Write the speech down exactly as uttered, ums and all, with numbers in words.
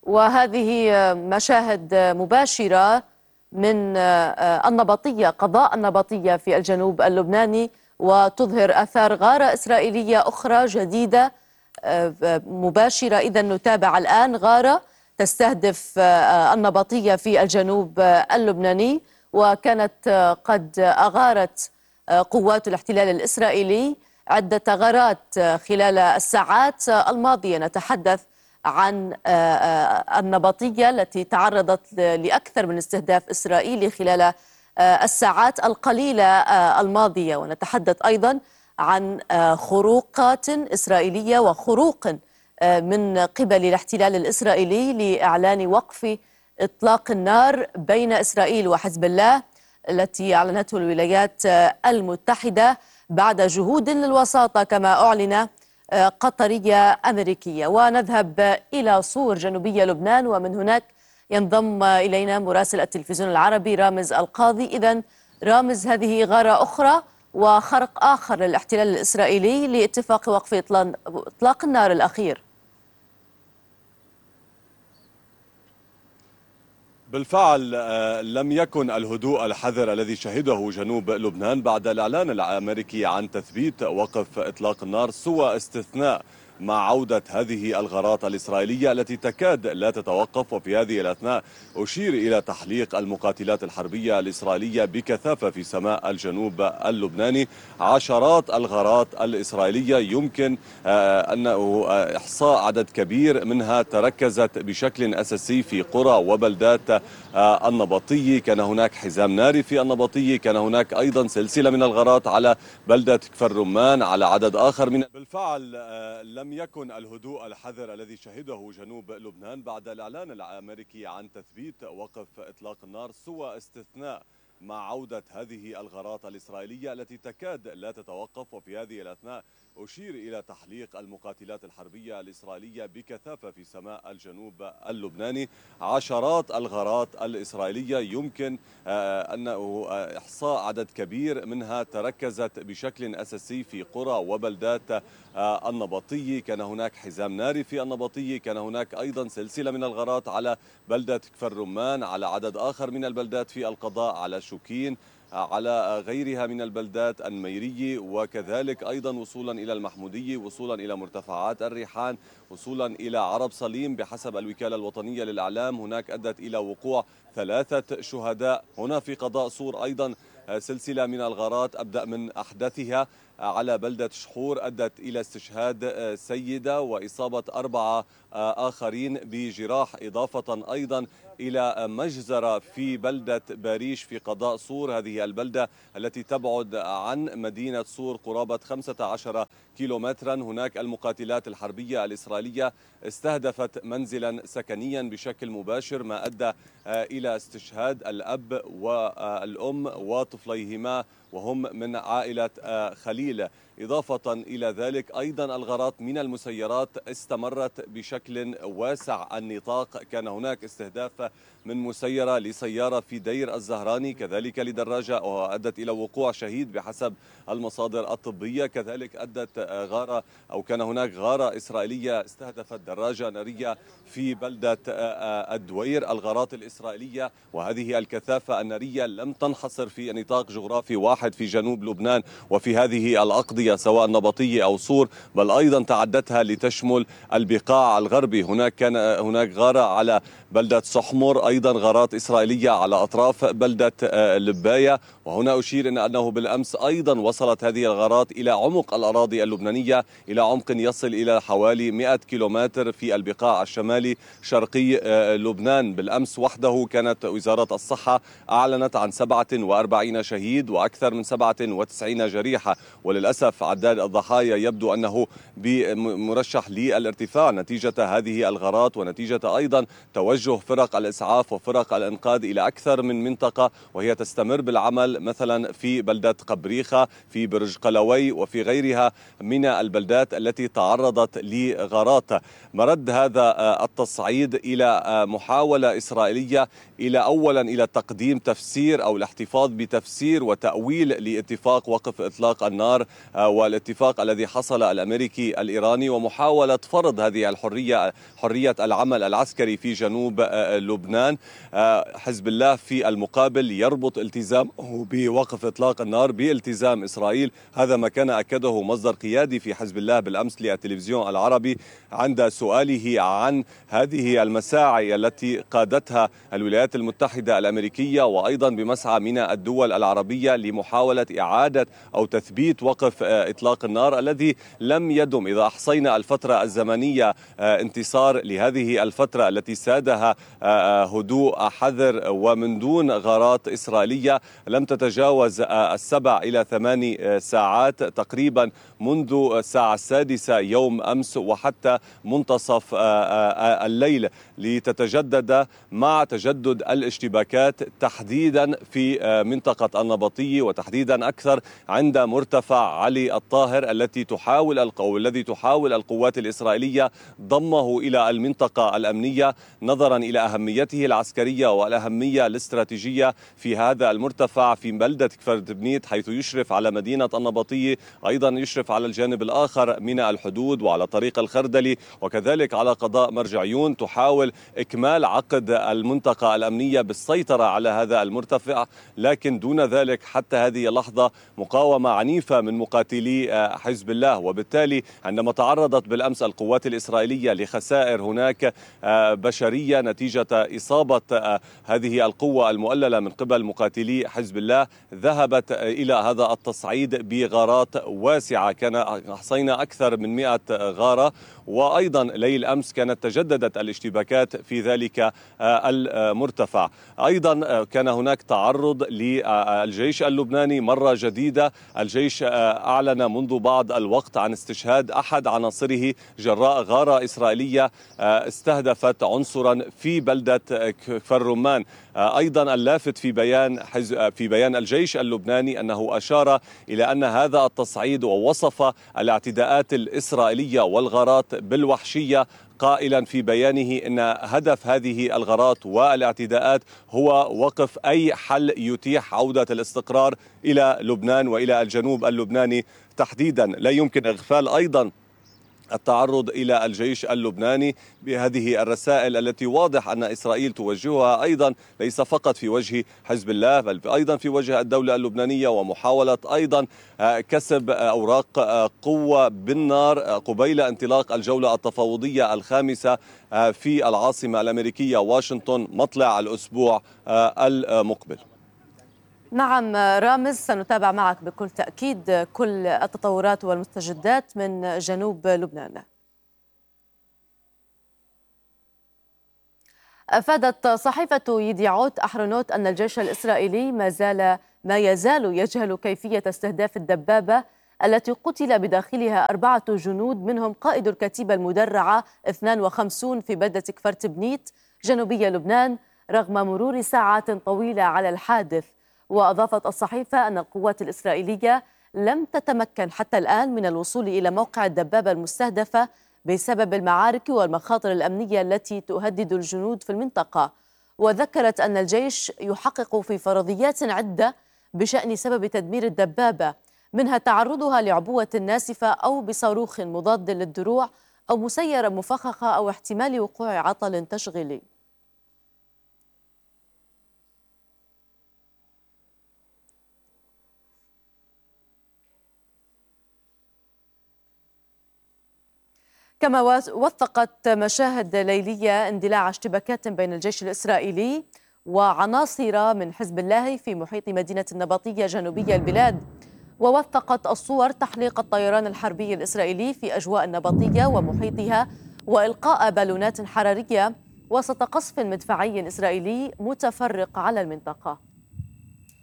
وهذه مشاهد مباشرة من النبطية، قضاء النبطية في الجنوب اللبناني، وتظهر آثار غارة إسرائيلية أخرى جديدة مباشرة. إذا نتابع الآن غارة تستهدف النبطية في الجنوب اللبناني، وكانت قد أغارت قوات الاحتلال الإسرائيلي عدة غارات خلال الساعات الماضية. نتحدث عن النبطية التي تعرضت لأكثر من استهداف إسرائيلي خلال الساعات القليلة الماضية، ونتحدث أيضا عن خروقات إسرائيلية وخروق من قبل الاحتلال الإسرائيلي لإعلان وقف إطلاق النار بين إسرائيل وحزب الله التي أعلنته الولايات المتحدة بعد جهود للوساطة كما أعلن قطرية أمريكية. ونذهب إلى صور جنوبية لبنان، ومن هناك ينضم إلينا مراسل التلفزيون العربي رامز القاضي. إذن رامز، هذه غارة أخرى وخرق آخر للاحتلال الإسرائيلي لاتفاق وقف إطلاق النار الأخير. بالفعل لم يكن الهدوء الحذر الذي شهده جنوب لبنان بعد الإعلان الأمريكي عن تثبيت وقف إطلاق النار سوى استثناء مع عودة هذه الغارات الإسرائيلية التي تكاد لا تتوقف. وفي هذه الأثناء أشير إلى تحليق المقاتلات الحربية الإسرائيلية بكثافة في سماء الجنوب اللبناني. عشرات الغارات الإسرائيلية يمكن أنه إحصاء عدد كبير منها تركزت بشكل أساسي في قرى وبلدات النبطي. كان هناك حزام ناري في النبطي، كان هناك أيضا سلسلة من الغارات على بلدة كفر رمان، على عدد آخر من. بالفعل لم يكن الهدوء الحذر الذي شهده جنوب لبنان بعد الإعلان الأمريكي عن تثبيت وقف إطلاق النار سوى استثناء مع عودة هذه الغارات الإسرائيلية التي تكاد لا تتوقف. وفي هذه الأثناء أشير إلى تحليق المقاتلات الحربية الإسرائيلية بكثافة في سماء الجنوب اللبناني. عشرات الغارات الإسرائيلية يمكن أنه إحصاء عدد كبير منها تركزت بشكل أساسي في قرى وبلدات النبطي. كان هناك حزام ناري في النبطي، كان هناك أيضا سلسلة من الغارات على بلدة كفر رمان، على عدد آخر من البلدات في القضاء، على شوكين، على غيرها من البلدات النميرية، وكذلك أيضا وصولا إلى المحمودية، وصولا إلى مرتفعات الريحان، وصولا إلى عرب صليم. بحسب الوكالة الوطنية للإعلام هناك أدت إلى وقوع ثلاثة شهداء. هنا في قضاء صور أيضا سلسلة من الغارات، أبدأ من أحدثها على بلدة شحور أدت إلى استشهاد سيدة وإصابة أربعة آخرين بجراح، إضافة أيضا إلى مجزرة في بلدة باريش في قضاء صور. هذه البلدة التي تبعد عن مدينة صور قرابة خمسة عشر كيلومترا. هناك المقاتلات الحربية الإسرائيلية استهدفت منزلا سكنيا بشكل مباشر، ما أدى إلى استشهاد الأب والأم وطفليهما وهم من عائلة خليل. إضافة إلى ذلك أيضا الغارات من المسيرات استمرت بشكل واسع النطاق. كان هناك استهداف من مسيرة لسيارة في دير الزهراني، كذلك لدراجة، وأدت إلى وقوع شهيد بحسب المصادر الطبية. كذلك أدت غارة أو كان هناك غارة إسرائيلية استهدفت دراجة نارية في بلدة الدوير. الغارات الإسرائيلية وهذه الكثافة النارية لم تنحصر في نطاق جغرافي واحد في جنوب لبنان وفي هذه الأقضية سواء نبطية أو صور، بل أيضا تعدتها لتشمل البقاع الغربي. هناك كان هناك غارة على بلدة صحمر، أيضا غارات إسرائيلية على أطراف بلدة لباية. وهنا أشير إن أنه بالأمس أيضا وصلت هذه الغارات إلى عمق الأراضي اللبنانية، إلى عمق يصل إلى حوالي مئة كيلومتر في البقاع الشمالي شرقي لبنان. بالأمس وحده كانت وزارة الصحة أعلنت عن سبعة وأربعين شهيد وأكثر من سبعة وتسعين جريحة، وللأسف عداد الضحايا يبدو أنه مرشح للارتفاع نتيجة هذه الغارات، ونتيجة أيضا توجه فرق الإسعاف وفرق الإنقاذ إلى أكثر من منطقة، وهي تستمر بالعمل مثلا في بلدة قبريخة، في برج قلوي، وفي غيرها من البلدات التي تعرضت لغارات. مرد هذا التصعيد إلى محاولة إسرائيلية إلى أولا إلى تقديم تفسير أو الاحتفاظ بتفسير وتأويل لاتفاق وقف إطلاق النار والاتفاق الذي حصل الأمريكي الإيراني ومحاولة فرض هذه الحرية حرية العمل العسكري في جنوب لبنان. حزب الله في المقابل يربط التزامه بوقف إطلاق النار بالتزام إسرائيل. هذا ما كان أكده مصدر قيادي في حزب الله بالأمس للتلفزيون العربي عند سؤاله عن هذه المساعي التي قادتها الولايات المتحدة الأمريكية وأيضا بمسعى من الدول العربية لمحاولة إعادة أو تثبيت وقف إطلاق النار الذي لم يدم. إذا أحصينا الفترة الزمنية انتصار لهذه الفترة التي سادها هدوء حذر ومن دون غارات إسرائيلية لم تتجاوز السبع إلى ثماني ساعات تقريبا منذ الساعة السادسة يوم أمس وحتى منتصف الليل، لتتجدد مع تجدد الاشتباكات تحديدا في منطقة النبطية وتحديدا أكثر عند مرتفع علي الطاهر التي تحاول القو الذي تحاول القوات الإسرائيلية ضمه إلى المنطقة الأمنية نظرا إلى أهميته العسكرية والأهمية الاستراتيجية في هذا المرتفع في بلدة كفر تبنيت، حيث يشرف على مدينة النبطية، أيضا يشرف على الجانب الآخر من الحدود وعلى طريق الخردلي وكذلك على قضاء مرجعيون. تحاول إكمال عقد المنطقة الأمنية بالسيطرة على هذا المرتفع، لكن دون ذلك حتى هذه اللحظة مقاومة عنيفة من مقاتلي حزب الله. وبالتالي عندما تعرضت بالأمس القوات الإسرائيلية لخسائر هناك بشرية نتيجة إصابة هذه القوة المؤللة من قبل مقاتلي حزب الله، ذهبت إلى هذا التصعيد بغارات واسعة. كان أحصينا أكثر من مئة غارة، وأيضا ليل أمس كانت تجددت الاشتباكات في ذلك المرتفع. أيضا كان هناك تعرض للجيش اللبناني مرة جديدة. الجيش أعلن منذ بعض الوقت عن استشهاد أحد عناصره جراء غارة إسرائيلية استهدفت عنصرا في بلدة كفر رمان. أيضا اللافت في بيان في بيان الجيش اللبناني أنه أشار إلى أن هذا التصعيد ووصف الاعتداءات الإسرائيلية والغارات بالوحشية، قائلا في بيانه أن هدف هذه الغارات والاعتداءات هو وقف أي حل يتيح عودة الاستقرار إلى لبنان وإلى الجنوب اللبناني تحديدا. لا يمكن إغفال أيضا التعرض إلى الجيش اللبناني بهذه الرسائل التي واضح أن إسرائيل توجهها أيضا ليس فقط في وجه حزب الله بل أيضا في وجه الدولة اللبنانية، ومحاولة أيضا كسب أوراق قوة بالنار قبيل انطلاق الجولة التفاوضية الخامسة في العاصمة الأمريكية واشنطن مطلع الأسبوع المقبل. نعم رامز، سنتابع معك بكل تأكيد كل التطورات والمستجدات من جنوب لبنان. أفادت صحيفة يديعوت أحرونوت أن الجيش الإسرائيلي ما زال ما يزال يجهل كيفية استهداف الدبابة التي قتل بداخلها أربعة جنود منهم قائد الكتيبة المدرعة اثنين وخمسين في بلدة كفر تبنيت جنوبية لبنان رغم مرور ساعات طويلة على الحادث. وأضافت الصحيفة أن القوات الإسرائيلية لم تتمكن حتى الآن من الوصول إلى موقع الدبابة المستهدفة بسبب المعارك والمخاطر الأمنية التي تهدد الجنود في المنطقة. وذكرت أن الجيش يحقق في فرضيات عدة بشأن سبب تدمير الدبابة، منها تعرضها لعبوة ناسفة أو بصاروخ مضاد للدروع أو مسيرة مفخخة أو احتمال وقوع عطل تشغيلي. كما وثقت مشاهد ليلية اندلاع اشتباكات بين الجيش الإسرائيلي وعناصر من حزب الله في محيط مدينة النبطية جنوبية البلاد. ووثقت الصور تحليق الطيران الحربي الإسرائيلي في أجواء النبطية ومحيطها وإلقاء بالونات حرارية وسط قصف مدفعي إسرائيلي متفرق على المنطقة.